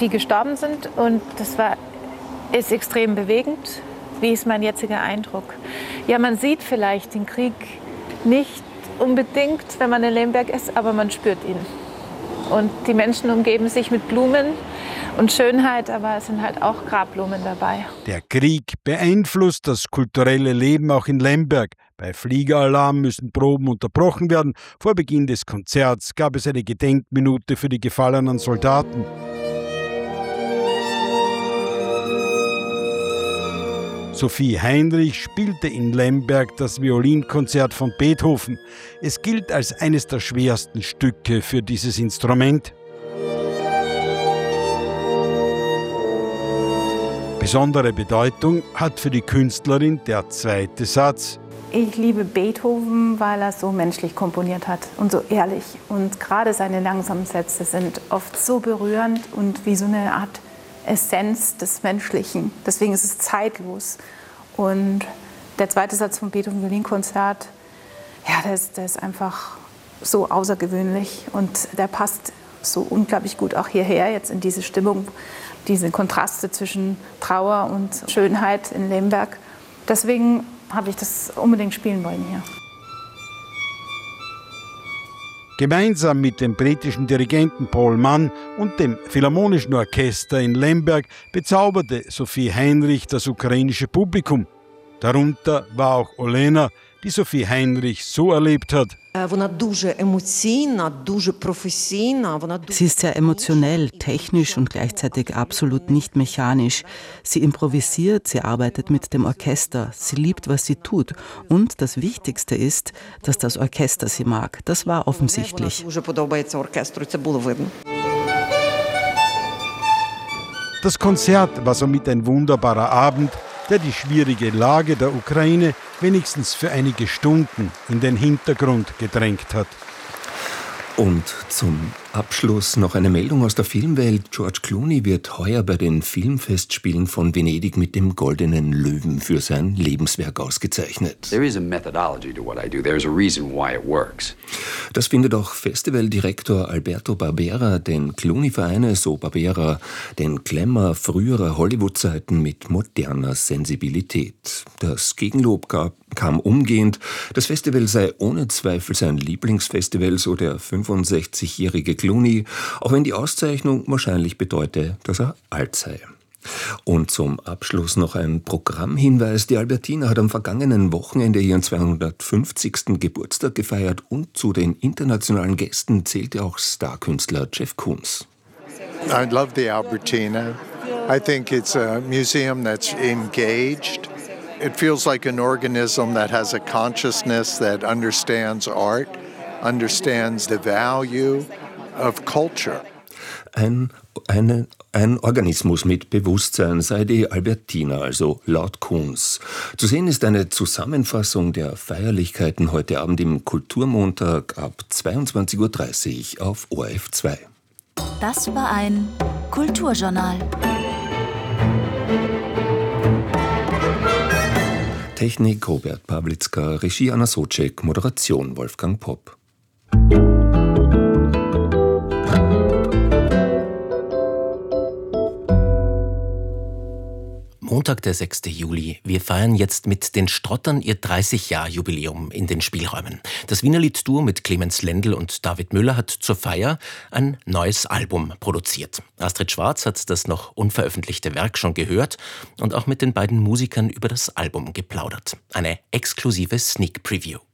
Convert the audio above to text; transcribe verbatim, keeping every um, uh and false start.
die gestorben sind. Und das war, ist extrem bewegend. Wie ist mein jetziger Eindruck? Ja, man sieht vielleicht den Krieg nicht unbedingt, wenn man in Lemberg ist, aber man spürt ihn. Und die Menschen umgeben sich mit Blumen und Schönheit, aber es sind halt auch Grabblumen dabei. Der Krieg beeinflusst das kulturelle Leben auch in Lemberg. Bei Fliegeralarm müssen Proben unterbrochen werden. Vor Beginn des Konzerts gab es eine Gedenkminute für die gefallenen Soldaten. Sophie Heinrich spielte in Lemberg das Violinkonzert von Beethoven. Es gilt als eines der schwersten Stücke für dieses Instrument. Besondere Bedeutung hat für die Künstlerin der zweite Satz. Ich liebe Beethoven, weil er so menschlich komponiert hat und so ehrlich. Und gerade seine langsamen Sätze sind oft so berührend und wie so eine Art Essenz des Menschlichen. Deswegen ist es zeitlos. Und der zweite Satz vom Beethoven-Violinkonzert, ja, der ist, der ist einfach so außergewöhnlich und der passt so unglaublich gut auch hierher, jetzt in diese Stimmung, diese Kontraste zwischen Trauer und Schönheit in Lemberg. Deswegen habe ich das unbedingt spielen wollen hier. Gemeinsam mit dem britischen Dirigenten Paul Mann und dem Philharmonischen Orchester in Lemberg bezauberte Sophie Heinrich das ukrainische Publikum. Darunter war auch Olena, die Sophie Heinrich so erlebt hat. Sie ist sehr emotionell, technisch und gleichzeitig absolut nicht mechanisch. Sie improvisiert, sie arbeitet mit dem Orchester, sie liebt, was sie tut. Und das Wichtigste ist, dass das Orchester sie mag. Das war offensichtlich. Das Konzert war somit ein wunderbarer Abend, der die schwierige Lage der Ukraine wenigstens für einige Stunden in den Hintergrund gedrängt hat. Und zum Abschluss noch eine Meldung aus der Filmwelt. George Clooney wird heuer bei den Filmfestspielen von Venedig mit dem Goldenen Löwen für sein Lebenswerk ausgezeichnet. There is a methodology to what I do. There's a reason why it works. Das findet auch Festivaldirektor Alberto Barbera, denn Clooney vereine, so Barbera, den Glamour früherer Hollywood-Zeiten mit moderner Sensibilität. Das Gegenlob gab, kam umgehend. Das Festival sei ohne Zweifel sein Lieblingsfestival, so der fünfundsechzigjährige Clooney, auch wenn die Auszeichnung wahrscheinlich bedeute, dass er alt sei. Und zum Abschluss noch ein Programmhinweis. Die Albertina hat am vergangenen Wochenende ihren zweihundertfünfzigsten Geburtstag gefeiert und zu den internationalen Gästen zählte auch Starkünstler Jeff Koons. I love the Albertina. I think it's a museum that's engaged. It feels like an organism that has a consciousness that understands art, understands the value of culture. Ein, eine, ein Organismus mit Bewusstsein sei die Albertina, also laut Koons. Zu sehen ist eine Zusammenfassung der Feierlichkeiten heute Abend im Kulturmontag ab zweiundzwanzig Uhr dreißig auf O R F zwei. Das war ein Kulturjournal. Technik Robert Pawlitzka, Regie Anna Socek, Moderation Wolfgang Popp. Montag, der sechster Juli. Wir feiern jetzt mit den Strottern ihr dreißig-Jahr-Jubiläum in den Spielräumen. Das Wienerlied-Duo mit Clemens Lendl und David Müller hat zur Feier ein neues Album produziert. Astrid Schwarz hat das noch unveröffentlichte Werk schon gehört und auch mit den beiden Musikern über das Album geplaudert. Eine exklusive Sneak Preview.